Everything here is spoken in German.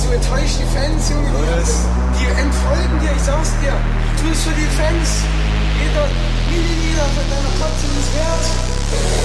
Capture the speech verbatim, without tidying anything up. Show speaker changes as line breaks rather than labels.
du enttäuscht die Fans, Junge.
Was?
Die entfolgen dir, ich sag's dir. Tu es für die Fans. Jeder Milliliter von deiner Kotze ist wert.